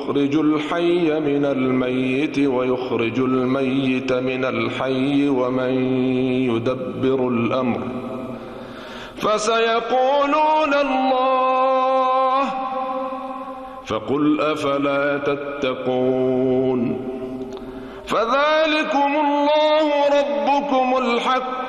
يخرج الحي من الميت ويخرج الميت من الحي ومن يدبر الأمر فسيقولون الله فقل أفلا تتقون فذلكم الله ربكم الحق